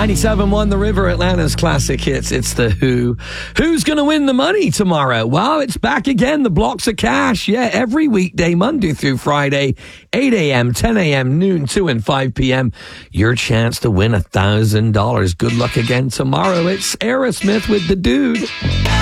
97.1 The River, Atlanta's classic hits. It's The Who. Who's going to win the money tomorrow? Well, it's back again. The blocks of cash. Yeah, every weekday, Monday through Friday, 8 a.m., 10 a.m., noon, 2 and 5 p.m. Your chance to win $1,000. Good luck again tomorrow. It's Aerosmith with The Dude.